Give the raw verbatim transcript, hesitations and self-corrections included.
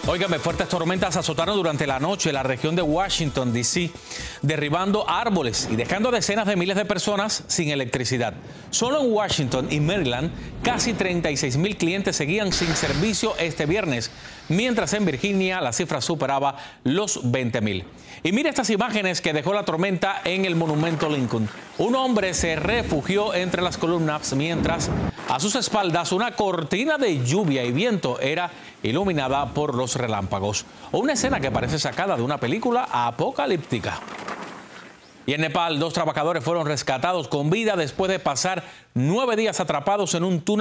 Óigame, fuertes tormentas azotaron durante la noche la región de Washington, D C, derribando árboles y dejando a decenas de miles de personas sin electricidad. Solo en Washington y Maryland, casi treinta y seis mil clientes seguían sin servicio este viernes, mientras en Virginia la cifra superaba los veinte mil. Y mire estas imágenes que dejó la tormenta en el monumento Lincoln. Un hombre se refugió entre las columnas mientras a sus espaldas una cortina de lluvia y viento era iluminada por los relámpagos. Una escena que parece sacada de una película apocalíptica. Y en Nepal, dos trabajadores fueron rescatados con vida después de pasar nueve días atrapados en un túnel